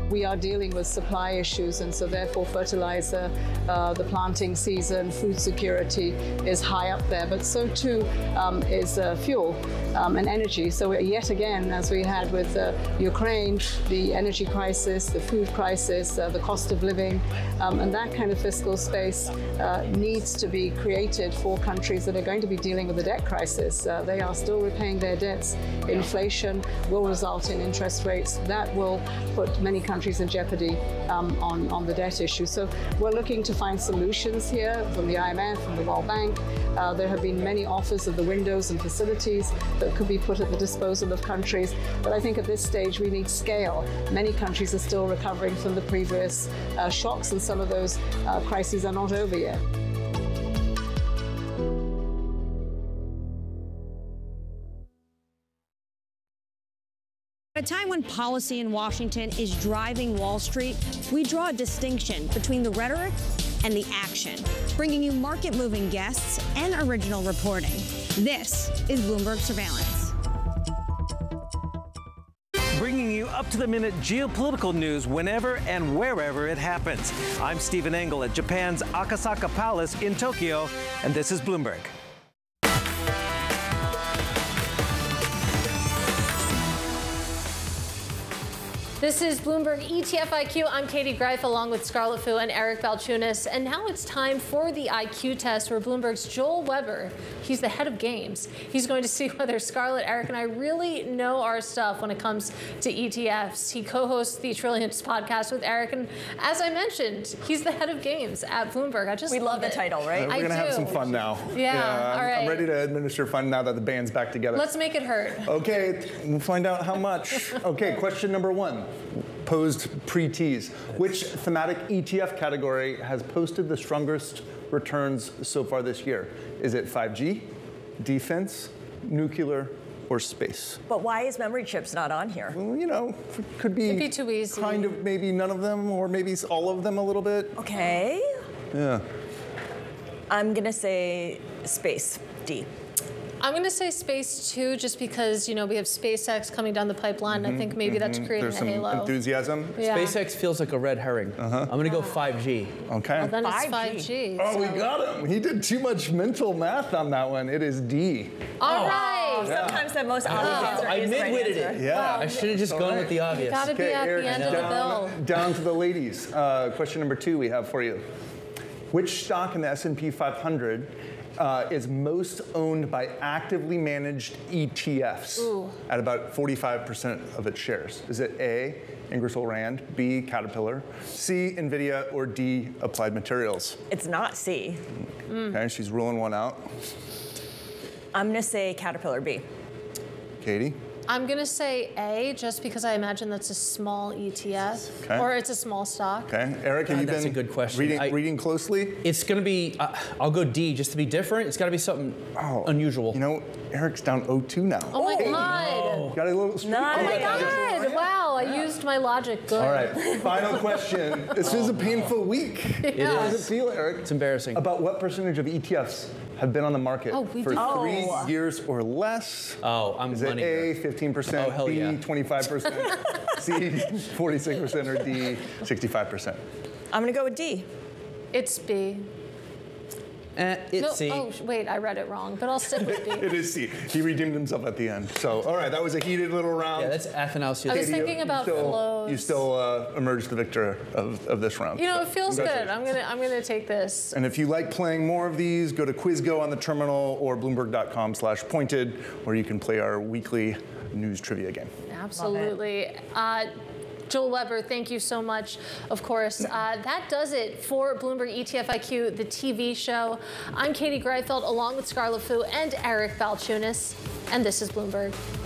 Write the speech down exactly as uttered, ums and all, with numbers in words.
we are dealing with supply issues, and so therefore fertilizer, uh, the planting season, food security is high up there, but so too um, is uh, fuel um, and energy. So yet again, as we had with uh, Ukraine, the energy crisis, the food crisis, uh, the cost of living, um, and that kind of fiscal space uh, needs to be created for countries that are going to be dealing with the debt crisis. Uh, they are still repaying their debts. Inflation will result in interest rates that will put many countries in jeopardy um, on, on the debt issue. So we're looking to find solutions here from the I M F, from the World Bank. Uh, there have been many offers of the windows and facilities that could be put at the disposal of countries. But I think at this stage we need scale. Many countries are still recovering from the previous uh, shocks, and some of those uh, crises are not over yet. At a time when policy in Washington is driving Wall Street, we draw a distinction between the rhetoric and the action, bringing you market-moving guests and original reporting. This is Bloomberg Surveillance. Bringing you up-to-the-minute geopolitical news whenever and wherever it happens. I'm Stephen Engel at Japan's Akasaka Palace in Tokyo, and this is Bloomberg. This is Bloomberg E T F I Q. I'm Katie Greif along with Scarlett Fu and Eric Balchunas. And now it's time for the I Q test where Bloomberg's Joel Weber, he's the head of games. He's going to see whether Scarlett, Eric, and I really know our stuff when it comes to E T Fs. He co-hosts the Trillions podcast with Eric. And as I mentioned, he's the head of games at Bloomberg. I just We love love the it. title, right? Uh, we're I going to do. have some fun now. Yeah, I'm, all right. I'm ready to administer fun now that the band's back together. Let's make it hurt. Okay, we'll find out how much. Okay, question number one, posed pre-tease. Which thematic E T F category has posted the strongest returns so far this year? Is it five G, defense, nuclear, or space? But why is memory chips not on here? Well, you know, could be, It'd be too easy. Kind of maybe none of them, or maybe all of them a little bit. Okay. Yeah. I'm going to say space, D. I'm going to say space too, just because, you know, we have SpaceX coming down the pipeline. Mm-hmm, I think maybe mm-hmm. that's creating There's a some halo. enthusiasm. Yeah. SpaceX feels like a red herring. Uh-huh. I'm going to go five G. Okay. Well, then it's five G. five G. Oh, so. we got him. He did too much mental math on that one. It is D. All right. Yeah. Sometimes the most obvious answer I is the right midwitted answer. it. Yeah. I should have just gone with the obvious. Got to be at Eric, the end of the down, bill. down to the ladies. Uh, question number two we have for you. Which stock in the S and P five hundred uh, is most owned by actively managed E T Fs Ooh. at about forty-five percent of its shares? Is it A, Ingersoll Rand, B, Caterpillar, C, NVIDIA, or D, Applied Materials? It's not C. Mm. Okay, she's ruling one out. I'm going to say Caterpillar B. Katie? I'm going to say A, just because I imagine that's a small E T F. Okay. Or it's a small stock. Okay, Eric, have God, you that's been a good question. reading, I- reading closely? It's going to be, uh, I'll go D just to be different. It's got to be something Oh, unusual. You know, Eric's down oh two now. Oh my Hey, God. Got a little streak. Nice. Oh my Yeah. God. Wow, I used my logic. Good. All right, final question. This is a painful week. It How does is. it feel, Eric? It's embarrassing. About what percentage of E T Fs have been on the market Oh, we for do. three Oh. years or less? Oh, I'm Is it money A, here. fifteen percent, Oh, hell B, yeah. twenty-five percent, C, forty-six percent, or D, sixty-five percent? I'm going to go with D. It's B. Eh, it's No, C. oh, wait, I read it wrong, but I'll stick with B. It is C. He redeemed himself at the end. So, all right, that was a heated little round. Yeah, that's Athanasius. I was Katie, you- thinking about you still, flows. You still uh, emerged the victor of, of this round. You know, So it feels good. congratulations. I'm gonna, I'm gonna take this. And if you like playing more of these, go to QuizGo on the terminal or bloomberg.com slash pointed, where you can play our weekly news trivia game. Absolutely. Uh, Joel Weber, thank you so much. Of course, uh, that does it for Bloomberg E T F I Q, the T V show. I'm Katie Greifeld, along with Scarlett Fu and Eric Balchunas, and this is Bloomberg.